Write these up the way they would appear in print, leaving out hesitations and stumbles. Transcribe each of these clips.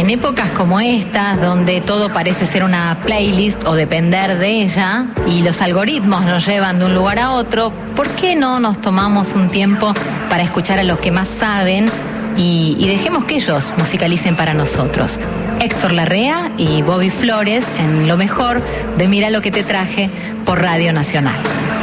En épocas como estas, donde todo parece ser una playlist o depender de ella, y los algoritmos nos llevan de un lugar a otro, ¿por qué no nos tomamos un tiempo para escuchar a los que más saben y dejemos que ellos musicalicen para nosotros? Héctor Larrea y Bobby Flores en lo mejor de Mira lo que te traje por Radio Nacional.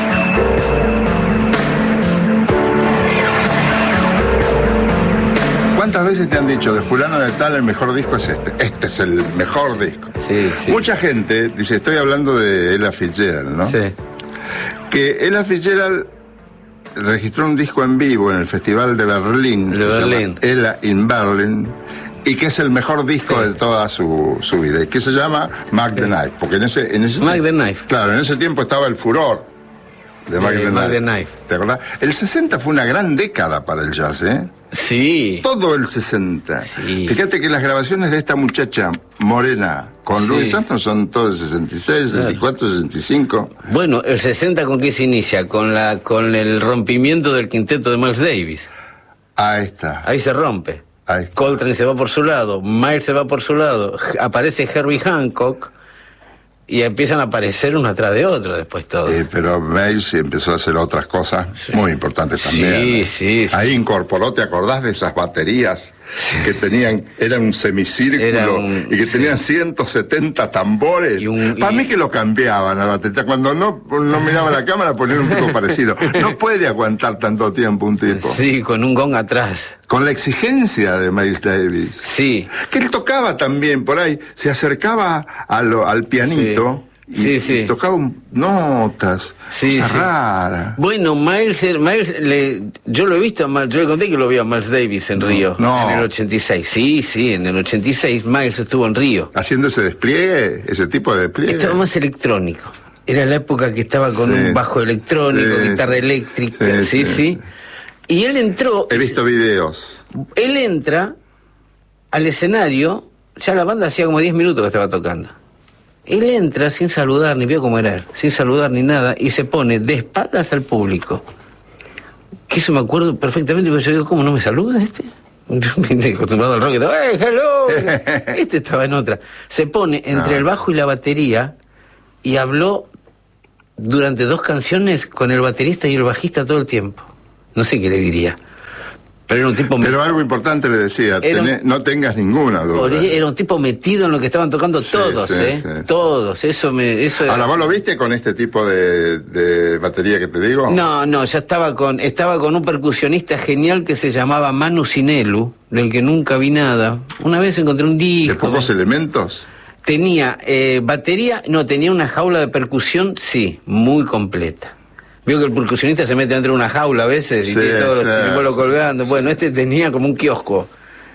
¿Cuántas veces te han dicho de fulano de tal el mejor disco es este? Este es el mejor disco. Sí, sí. Mucha gente dice, estoy hablando de Ella Fitzgerald, ¿no? Sí. Que Ella Fitzgerald registró un disco en vivo en el Festival de Berlín. De Berlín. Ella in Berlin. Y que es el mejor disco de toda su vida. Y que se llama Mac the Knife. Porque en ese Mac the Knife. Claro, en ese tiempo estaba el furor de Mac the Knife. ¿Te acordás? El 60 fue una gran década para el jazz, ¿eh? Sí. Todo el 60. Sí. Fíjate que las grabaciones de esta muchacha morena con Louis Armstrong son todos de 66, 64, 65. Bueno, el 60 ¿con qué se inicia? Con el rompimiento del quinteto de Miles Davis. Ahí está. Ahí se rompe. Ahí está. Coltrane se va por su lado, Miles se va por su lado, aparece Herbie Hancock y empiezan a aparecer uno atrás de otro después todo. Pero Miles empezó a hacer otras cosas muy importantes también. Sí. Ahí incorporó, ¿te acordás de esas baterías que tenían, eran un semicírculo y que tenían 170 tambores? Para mí que lo cambiaban a la batería. Cuando no miraba la cámara ponían un poco parecido. No puede aguantar tanto tiempo un tipo. Sí, con un gong atrás. Con la exigencia de Miles Davis. Sí. Que él tocaba también por ahí, se acercaba al pianito. Sí. Y tocaba notas, cosas raras. Bueno, yo lo he visto, yo le conté que lo vi a Miles Davis en Río, en el 86. Sí, en el 86 Miles estuvo en Río. Haciendo ese despliegue, ese tipo de despliegue. Estaba más electrónico. Era la época que estaba con un bajo electrónico, guitarra eléctrica, sí. Y él entró... He visto videos. Él entra al escenario, ya la banda hacía como 10 minutos que estaba tocando. Él entra sin saludar, ni vio cómo era él, sin saludar ni nada, y se pone de espaldas al público. Que eso me acuerdo perfectamente, porque yo digo, ¿cómo no me saluda este? Yo me he acostumbrado al rock, y digo, hello! Este estaba en otra. Se pone entre el bajo y la batería, y habló durante 2 canciones con el baterista y el bajista todo el tiempo. No sé qué le diría. Pero era un tipo... Pero algo importante le decía, no tengas ninguna duda. Era un tipo metido en lo que estaban tocando todos, todos. Ahora, ¿vos lo viste con este tipo de batería que te digo? No, ya estaba con un percusionista genial que se llamaba Manu Sinelu, del que nunca vi nada. Una vez encontré un disco... ¿De pocos elementos? Tenía batería, tenía una jaula de percusión, sí, muy completa. Vio que el percusionista se mete dentro de una jaula a veces y tiene todos los chiribolos colgando. Bueno, este tenía como un kiosco.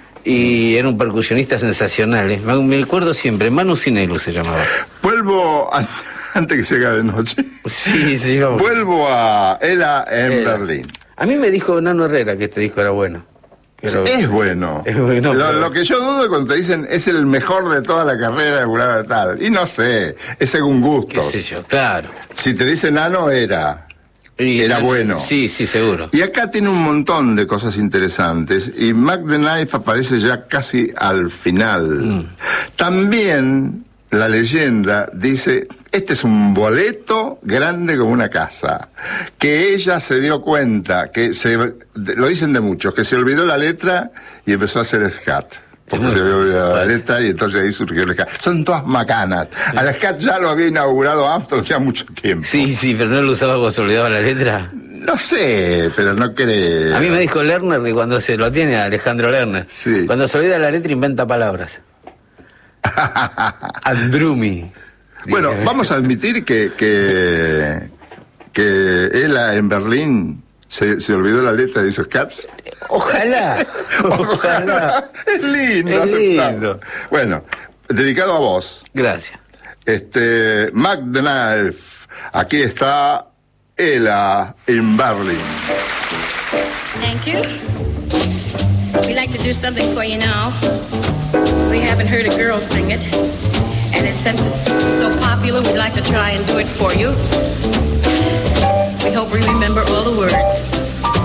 Y era un percusionista sensacional. Me acuerdo siempre, Manu Sinelu se llamaba. Vuelvo, antes que llegue de noche. Sí, vamos. Vuelvo a Ella en Berlín. A mí me dijo Nano Herrera que este disco era bueno. Es bueno. Es bueno. Lo que yo dudo es cuando te dicen es el mejor de toda la carrera de fulano de tal. Y no sé, es según gustos. Qué sé yo, claro. Si te dicen Nano, era bueno. Sí, seguro. Y acá tiene un montón de cosas interesantes. Y Mac the Knife aparece ya casi al final. También la leyenda dice, este es un boleto grande como una casa. Que ella se dio cuenta, lo dicen de muchos, que se olvidó la letra y empezó a hacer scat. Porque se había olvidado la letra y entonces ahí surgió el scat. Son todas macanas. Al scat ya lo había inaugurado Armstrong hacía mucho tiempo. Sí, pero no lo usaba cuando se olvidaba la letra. No sé, pero no creo. A mí me dijo Lerner que cuando se lo tiene Alejandro Lerner, cuando se olvida la letra inventa palabras. Andrumi. Bueno, vamos a admitir que Ella en Berlín se olvidó la letra de esos cats. Ojalá. Es lindo, aceptado. Bueno, dedicado a vos. Gracias. Mac the Knife. Aquí está Ella in Berlin. Thank you. We'd like to do something for you now. We haven't heard a girl sing it. And since it's so popular, we'd like to try and do it for you. We hope we remember all the words.